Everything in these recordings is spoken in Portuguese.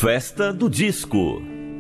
Festa do Disco.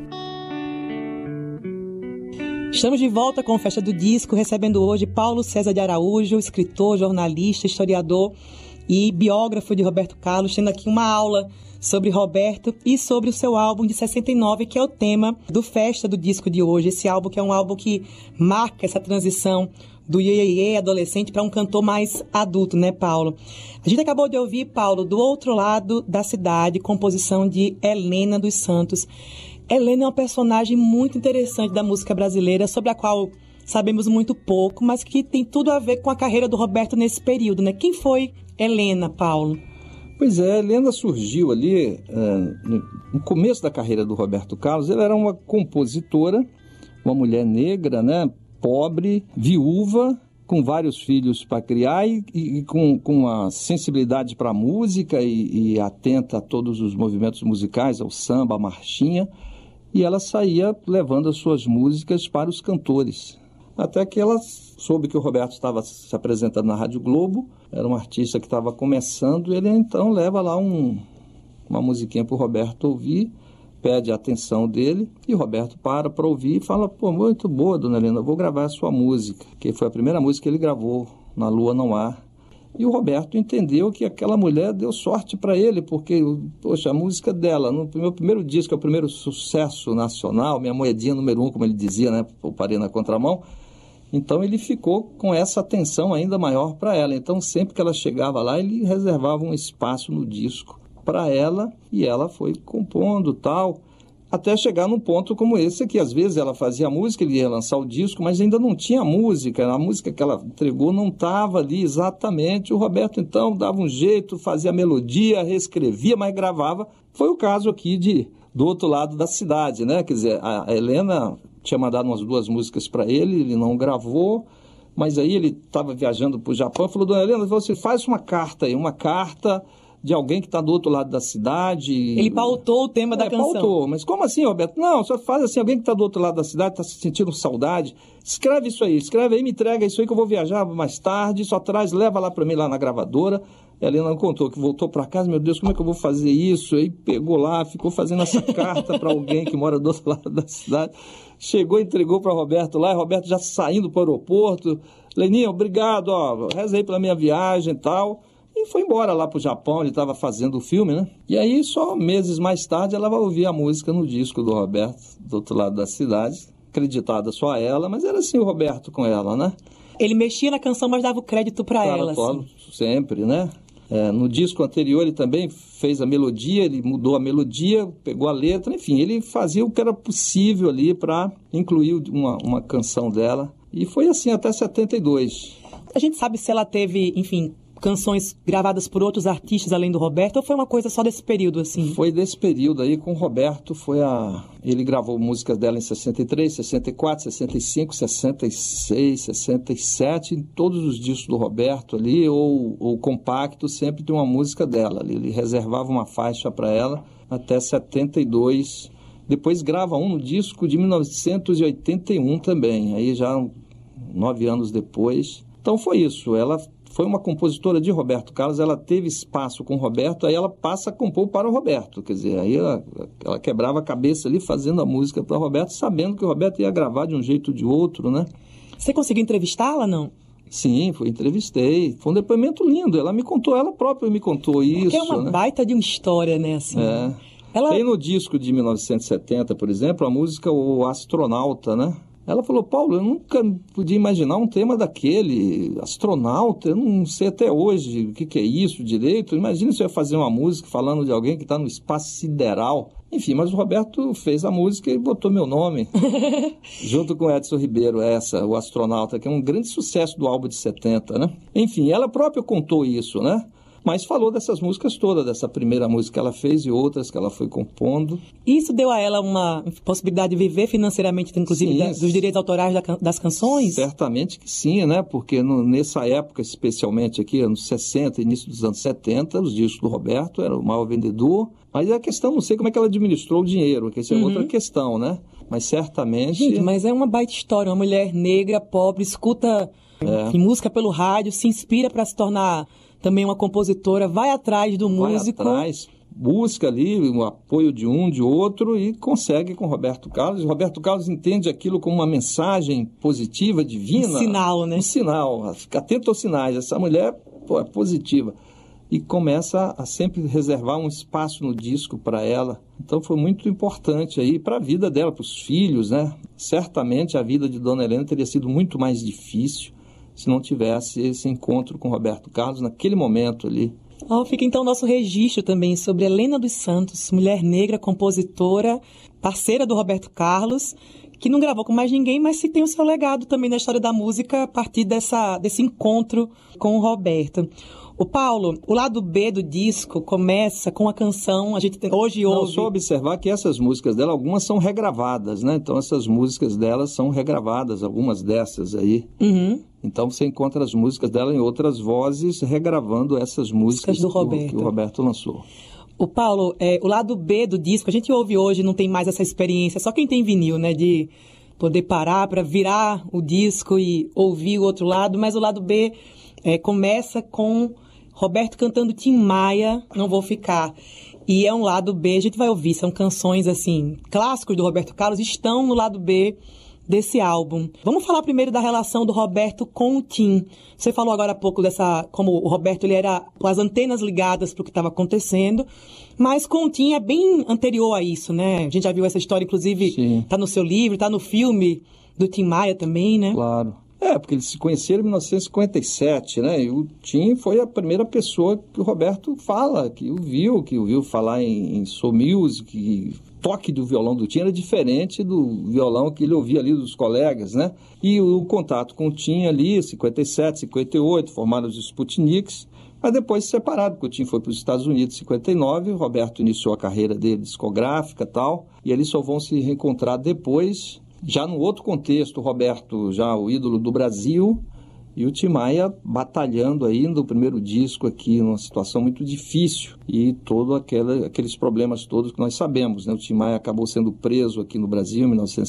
Estamos de volta com Festa do Disco, recebendo hoje Paulo César de Araújo, escritor, jornalista, historiador e biógrafo de Roberto Carlos, tendo aqui uma aula sobre Roberto e sobre o seu álbum de 69, que é o tema do Festa do Disco de hoje. Esse álbum que é um álbum que marca essa transição do iê adolescente para um cantor mais adulto, né, Paulo? A gente acabou de ouvir, Paulo, Do Outro Lado da Cidade, composição de Helena dos Santos. Helena é uma personagem muito interessante da música brasileira, sobre a qual sabemos muito pouco, mas que tem tudo a ver com a carreira do Roberto nesse período, né? Quem foi Helena, Paulo? Pois é, Helena surgiu ali no começo da carreira do Roberto Carlos. Ela era uma compositora, uma mulher negra, né? Pobre, viúva, com vários filhos para criar e com uma sensibilidade para a música e atenta a todos os movimentos musicais, ao samba, à marchinha. E ela saía levando as suas músicas para os cantores. Até que ela soube que o Roberto estava se apresentando na Rádio Globo, era um artista que estava começando, e ele então leva lá uma musiquinha para o Roberto ouvir, pede a atenção dele, e o Roberto para ouvir e fala: pô, muito boa, dona Helena, eu vou gravar a sua música, que foi a primeira música que ele gravou, Na Lua Não Há. E o Roberto entendeu que aquela mulher deu sorte para ele, porque, poxa, a música dela, no meu primeiro disco, é o primeiro sucesso nacional, minha moedinha número 1, como ele dizia, né, o Parei na Contramão. Então ele ficou com essa atenção ainda maior para ela. Então sempre que ela chegava lá, ele reservava um espaço no disco para ela, e ela foi compondo tal, até chegar num ponto como esse aqui. Às vezes ela fazia a música, ele ia lançar o disco, mas ainda não tinha música. A música que ela entregou não estava ali exatamente. O Roberto então dava um jeito, fazia a melodia, reescrevia, mas gravava. Foi o caso aqui Do Outro Lado da Cidade, né? Quer dizer, a Helena tinha mandado umas 2 músicas para ele não gravou, mas aí ele estava viajando para o Japão e falou: dona Helena, você faz uma carta aí, uma carta de alguém que está do outro lado da cidade. Ele pautou o tema da canção. Pautou. Mas como assim, Roberto? Não, só faz assim, alguém que está do outro lado da cidade, está se sentindo saudade. Escreve isso aí, escreve aí, me entrega isso aí que eu vou viajar mais tarde, só traz, leva lá para mim lá na gravadora. A Helena contou que voltou para casa: meu Deus, como é que eu vou fazer isso? Aí pegou lá, ficou fazendo essa carta para alguém que mora do outro lado da cidade. Chegou, entregou para Roberto lá, e Roberto já saindo para o aeroporto: Leninha, obrigado, ó, reza aí pela minha viagem e tal. E foi embora lá para o Japão, ele estava fazendo o filme, né? E aí, só meses mais tarde, ela vai ouvir a música no disco do Roberto, Do Outro Lado da Cidade, acreditada só a ela, mas era assim o Roberto com ela, né? Ele mexia na canção, mas dava o crédito para ela, assim. Sempre, né? No disco anterior ele também fez a melodia, ele mudou a melodia, pegou a letra, enfim, ele fazia o que era possível ali para incluir uma canção dela. E foi assim até 72. A gente sabe se ela teve, enfim, canções gravadas por outros artistas além do Roberto, ou foi uma coisa só desse período, assim? Foi desse período aí. Com o Roberto ele gravou músicas dela em 63, 64, 65, 66, 67, em todos os discos do Roberto ali, ou compacto, sempre tem uma música dela ali. Ele reservava uma faixa para ela até 72. Depois grava um no disco de 1981 também, aí já 9 anos depois. Então foi isso, ela foi uma compositora de Roberto Carlos, ela teve espaço com o Roberto, aí ela passa a compor para o Roberto, quer dizer, aí ela quebrava a cabeça ali fazendo a música para o Roberto, sabendo que o Roberto ia gravar de um jeito ou de outro, né? Você conseguiu entrevistá-la, não? Sim, entrevistei, foi um depoimento lindo, ela própria me contou isso. Porque é uma baita de uma história, né, assim. Tem no disco de 1970, por exemplo, a música O Astronauta, né? Ela falou: Paulo, eu nunca podia imaginar um tema daquele, astronauta, eu não sei até hoje o que é isso direito. Imagina se eu ia fazer uma música falando de alguém que está no espaço sideral. Enfim, mas o Roberto fez a música e botou meu nome, junto com Edson Ribeiro, O Astronauta, que é um grande sucesso do álbum de 70, né? Enfim, ela própria contou isso, né? Mas falou dessas músicas todas, dessa primeira música que ela fez e outras que ela foi compondo. Isso deu a ela uma possibilidade de viver financeiramente, inclusive, dos direitos autorais das canções? Certamente que sim, né? Porque nessa época, especialmente aqui, anos 60, início dos anos 70, os discos do Roberto eram o maior vendedor. Mas a questão, não sei como é que ela administrou o dinheiro, que essa é outra questão, né? Mas certamente... Gente, mas é uma baita história. Uma mulher negra, pobre, escuta música pelo rádio, se inspira para se tornar também uma compositora, vai atrás do músico. Vai atrás, busca ali o apoio de um, de outro e consegue com Roberto Carlos. Roberto Carlos entende aquilo como uma mensagem positiva, divina. Um sinal, né? Um sinal. Fica atento aos sinais. Essa mulher, é positiva. E começa a sempre reservar um espaço no disco para ela. Então foi muito importante aí para a vida dela, para os filhos, né? Certamente a vida de Dona Helena teria sido muito mais difícil se não tivesse esse encontro com Roberto Carlos naquele momento ali. Fica então o nosso registro também sobre Helena dos Santos, mulher negra, compositora, parceira do Roberto Carlos, que não gravou com mais ninguém, mas que tem o seu legado também na história da música a partir desse encontro com o Roberto. O Paulo, o lado B do disco começa com a canção, a gente hoje ouve... Só observar que essas músicas dela, algumas são regravadas, né? Então essas músicas dela são regravadas, algumas dessas aí. Uhum. Então você encontra as músicas dela em outras vozes, regravando essas músicas do que o Roberto lançou. O Paulo, o lado B do disco, a gente ouve hoje, não tem mais essa experiência, só quem tem vinil, né? De poder parar para virar o disco e ouvir o outro lado, mas o lado B começa com Roberto cantando Tim Maia, Não Vou Ficar. E é um lado B, a gente vai ouvir, são canções assim, clássicos do Roberto Carlos, estão no lado B desse álbum. Vamos falar primeiro da relação do Roberto com o Tim. Você falou agora há pouco como o Roberto ele era com as antenas ligadas para o que estava acontecendo, mas com o Tim é bem anterior a isso, né? A gente já viu essa história, inclusive, está no seu livro, está no filme do Tim Maia também, né? Claro. Porque eles se conheceram em 1957, né? E o Tim foi a primeira pessoa que o Roberto fala, que o viu falar em soul music, que o toque do violão do Tim era diferente do violão que ele ouvia ali dos colegas, né? E o contato com o Tim ali, 57, 58, formaram os Sputniks, mas depois se separaram, porque o Tim foi para os Estados Unidos em 59, o Roberto iniciou a carreira dele discográfica e tal, e eles só vão se reencontrar depois... Já no outro contexto, o Roberto, já o ídolo do Brasil, e o Tim Maia batalhando ainda o primeiro disco aqui, numa situação muito difícil, e todos aqueles problemas todos que nós sabemos, né? O Tim Maia acabou sendo preso aqui no Brasil em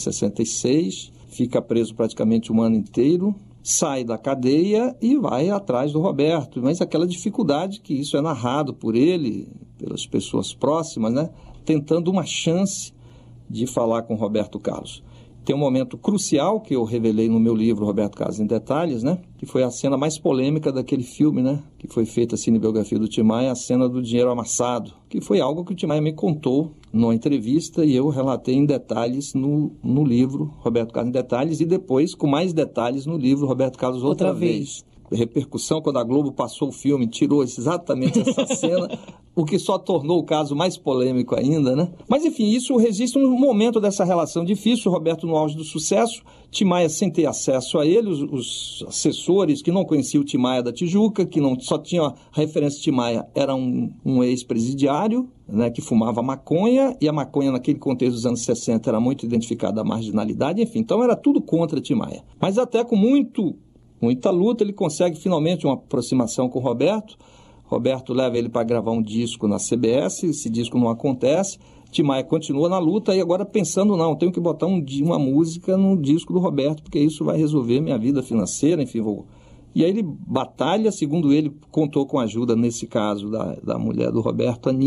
1966, fica preso praticamente um ano inteiro, sai da cadeia e vai atrás do Roberto, mas aquela dificuldade que isso é narrado por ele, pelas pessoas próximas, né? Tentando uma chance de falar com o Roberto Carlos. Tem um momento crucial que eu revelei no meu livro Roberto Carlos em Detalhes, né? Que foi a cena mais polêmica daquele filme, né? Que foi feita a cinebiografia do Tim Maia, a cena do dinheiro amassado, que foi algo que o Tim Maia me contou numa entrevista e eu relatei em detalhes no livro Roberto Carlos em Detalhes e depois com mais detalhes no livro Roberto Carlos outra vez. Repercussão, quando a Globo passou o filme, tirou exatamente essa cena, o que só tornou o caso mais polêmico ainda, né? Mas, enfim, isso registra um momento dessa relação difícil, o Roberto no auge do sucesso, Tim Maia sem ter acesso a ele, os assessores que não conheciam o Tim Maia da Tijuca, que não só tinha a referência de Tim Maia, era um ex-presidiário, né, que fumava maconha, e a maconha naquele contexto dos anos 60 era muito identificada à marginalidade, enfim, então era tudo contra Tim Maia. Mas até com muita luta, ele consegue finalmente uma aproximação com o Roberto. Roberto leva ele para gravar um disco na CBS, esse disco não acontece. Tim Maia continua na luta e agora pensando, tenho que botar uma música no disco do Roberto, porque isso vai resolver minha vida financeira, enfim, E aí ele batalha, segundo ele, contou com a ajuda, nesse caso, da mulher do Roberto,